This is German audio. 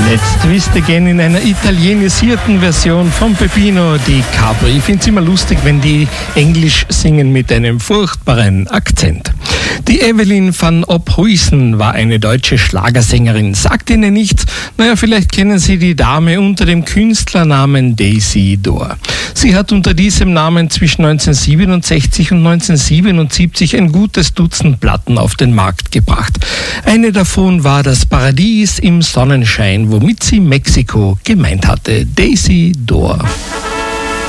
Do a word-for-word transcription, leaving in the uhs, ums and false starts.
Let's Twist Again in einer italienisierten Version von Peppino di Capri. Ich finde es immer lustig, wenn die Englisch singen mit einem furchtbaren Akzent. Die Evelyn van Ophuijsen war eine deutsche Schlagersängerin. Sagt Ihnen nichts? Naja, vielleicht kennen Sie die Dame unter dem Künstlernamen Daisy Dore. Sie hat unter diesem Namen zwischen neunzehnhundertsiebenundsechzig und neunzehnhundertsiebenundsiebzig ein gutes Dutzend Platten auf den Markt gebracht. Eine davon war Das Paradies im Sonnenschein, womit sie Mexiko gemeint hatte. Daisy Dore.